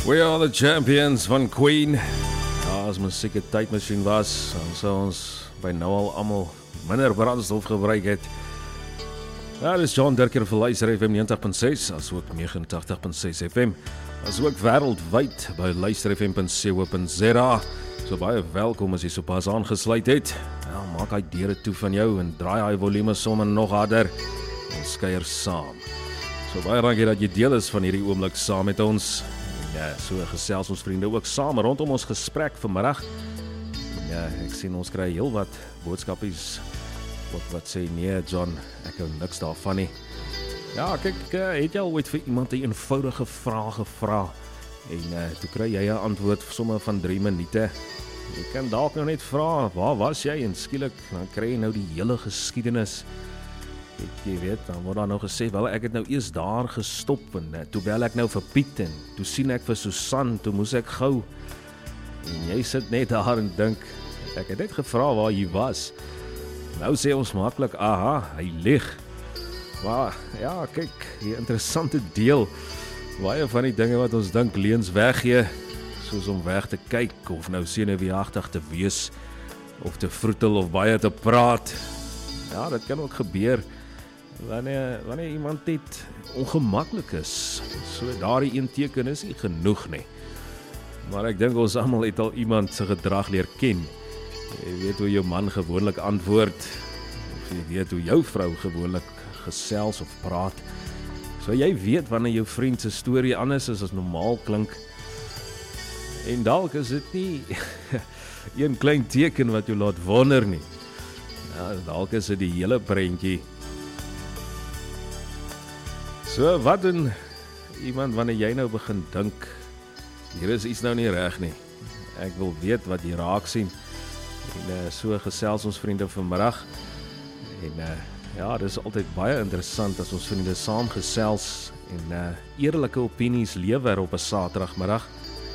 We are the champions van Queen. Ja, as musiek 'n tydmasjien was, dan sou ons by nou al almal minder brandstof gebruik het. Ja, dis John Dirker vir Luister FM 90.6, as ook 89.6 FM, as ook wêreldwyd by luisterfm.co.za. So baie welkom as jy sopas aangesluit het. Ja, maak hy deure toe van jou en draai hy volume sommer nog harder en skeuier saam. So baie dankie dat jy deel is van hierdie oomblik saam met ons. Ja, so gesels ons vriende ook saam rondom ons gesprek vanmiddag. Ja, ek sien ons kry heel wat boodskapies wat sê, nee John, ek hou niks daarvan nie. Ja, kyk, het jy al ooit vir iemand 'n eenvoudige vraag gevra en toe kry jy 'n antwoord sommer van 3 minute. Jy kan dalk nou net vra, waar was jy? En skielik dan kry jy nou die hele geskiedenis. Jy weet, dan word daar nou gesê, wel ek het nou eers daar gestop en toe bel ek nou vir Piet en toe sien ek vir Susan, toe moes ek gou. En jy sit net daar en dink, ek het net gevra waar jy was. Nou sê ons maklik, aha, hy lieg. Maar ja, kyk, die interessante deel, baie van die dinge wat ons dink leuns weggee, soos om weg te kyk, of nou senuweeagtig te wees, of te vroetel of baie te praat. Ja, dit kan ook gebeur, wanneer iemand net ongemaklik is. So daardie een teken is nie genoeg nie. Maar ek dink ons almal het al iemand se gedrag leer ken. Jy weet hoe jou man gewoonlik antwoord, of jy weet hoe jou vrou gewoonlik gesels of praat. So jy weet wanneer jou vriend se storie anders is as normaal klink. En dalk is dit nie een klein teken wat jou laat wonder nie. Ja, dalk is dit die hele prentjie. So, wat doen iemand wanneer jy nou begin dink, hier is iets nou nie reg nie. Ek wil weet wat jy raak sien. En so gesels ons vriende vanmiddag. En ja, dit is altyd baie interessant as ons vriende saam gesels en eerlike opinies lewer op 'n Saterdagmiddag.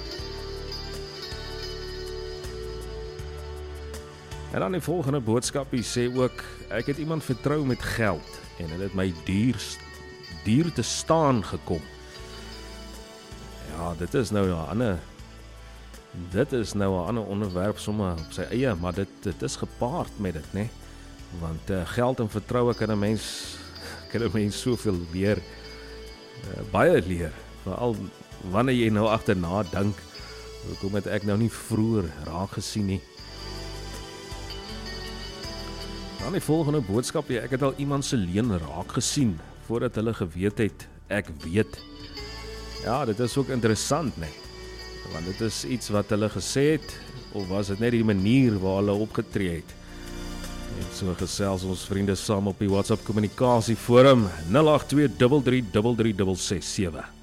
En dan die volgende boodskapie sê ook, ek het iemand vertrou met geld en het my duur te staan gekom. Ja, dit is nou 'n ander onderwerp sommer op sy eie, maar dit is gepaard met dit, né? Want geld en vertroue kan 'n mens soveel leer, baie leer, veral wanneer jy nou agterna dink, hoekom het ek nou nie vroeër raak gesien nie. Dan die volgende boodskap, ek het al iemand se leen raak gesien, voordat hulle geweet het, ek weet. Ja, dit is ook interessant, né? Want dit is iets wat hulle gesê het, of was dit net die manier waar hulle opgetree het? En so gesels ons vriende saam op die WhatsApp kommunikasie forum 082333367.